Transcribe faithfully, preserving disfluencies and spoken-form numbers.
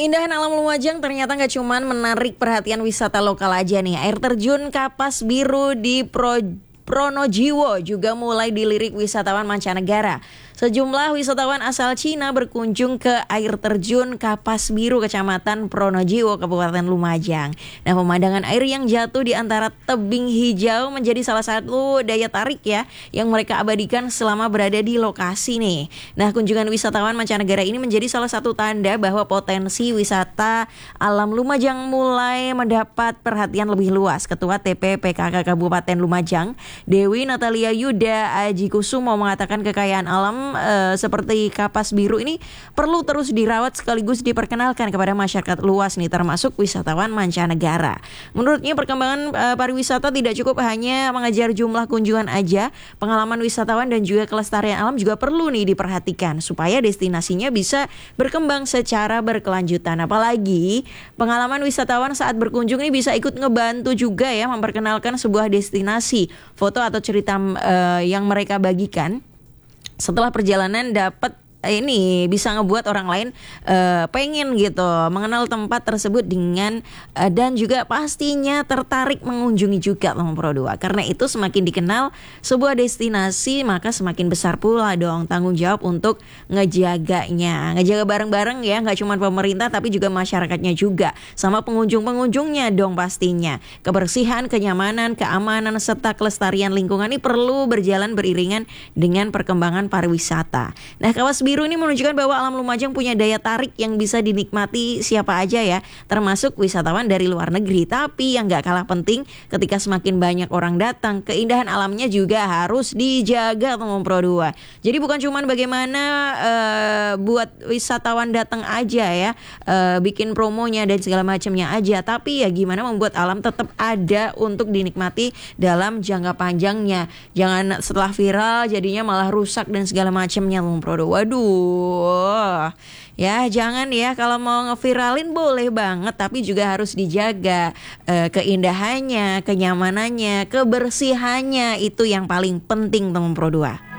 Keindahan alam Lumajang ternyata nggak cuman menarik perhatian wisata lokal aja nih. Air terjun Kapas Biru di Pro Pronojiwo juga mulai dilirik wisatawan mancanegara. Sejumlah wisatawan asal Cina berkunjung ke air terjun Kapas Biru, Kecamatan Pronojiwo, Kabupaten Lumajang. Nah, pemandangan air yang jatuh di antara tebing hijau menjadi salah satu daya tarik ya yang mereka abadikan selama berada di lokasi nih. Nah, kunjungan wisatawan mancanegara ini menjadi salah satu tanda bahwa potensi wisata alam Lumajang mulai mendapat perhatian lebih luas. Ketua T P P K K Kabupaten Lumajang, Dewi Natalia Yuda Aji Kusumo, mengatakan kekayaan alam e, seperti Kapas Biru ini perlu terus dirawat sekaligus diperkenalkan kepada masyarakat luas nih, termasuk wisatawan mancanegara. Menurutnya perkembangan e, pariwisata tidak cukup hanya mengejar jumlah kunjungan aja, pengalaman wisatawan dan juga kelestarian alam juga perlu nih diperhatikan supaya destinasinya bisa berkembang secara berkelanjutan. Apalagi pengalaman wisatawan saat berkunjung ini bisa ikut ngebantu juga ya memperkenalkan sebuah destinasi. Foto atau cerita uh, yang mereka bagikan setelah perjalanan dapat ini bisa ngebuat orang lain uh, pengen gitu mengenal tempat tersebut dengan uh, dan juga pastinya tertarik mengunjungi juga teman Pro dua. Karena itu semakin dikenal sebuah destinasi maka semakin besar pula dong tanggung jawab untuk ngejaganya. Ngejaga bareng-bareng ya, nggak cuma pemerintah tapi juga masyarakatnya juga sama pengunjung-pengunjungnya dong pastinya. Kebersihan, kenyamanan, keamanan serta kelestarian lingkungan ini perlu berjalan beriringan dengan perkembangan pariwisata. Nah, Kapas Biru ini menunjukkan bahwa alam Lumajang punya daya tarik yang bisa dinikmati siapa aja ya, termasuk wisatawan dari luar negeri. Tapi yang gak kalah penting ketika semakin banyak orang datang, keindahan alamnya juga harus dijaga teman Pro dua. Jadi bukan cuma bagaimana uh, buat wisatawan datang aja ya, uh, bikin promonya dan segala macamnya aja, tapi ya gimana membuat alam tetap ada untuk dinikmati dalam jangka panjangnya. Jangan setelah viral jadinya malah rusak dan segala macamnya teman Pro dua. Waduh. Ya jangan ya, kalau mau ngeviralin boleh banget tapi juga harus dijaga e, keindahannya, kenyamanannya, kebersihannya, itu yang paling penting teman Pro dua.